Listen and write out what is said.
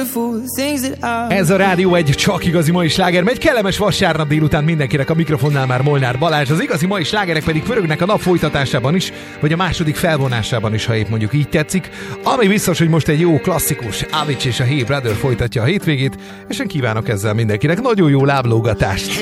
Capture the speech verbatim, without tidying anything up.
Ez a rádió egy csak igazi mai sláger, megy kellemes vasárnap délután mindenkinek, a mikrofonnál már Molnár Balázs, az igazi mai slágerek pedig pörögnek a nap folytatásában is, vagy a második felvonásában is, ha épp mondjuk így tetszik. Ami biztos, hogy most egy jó klasszikus Avicii és a Hey Brother folytatja a hétvégét, és én kívánok ezzel mindenkinek nagyon jó láblógatást.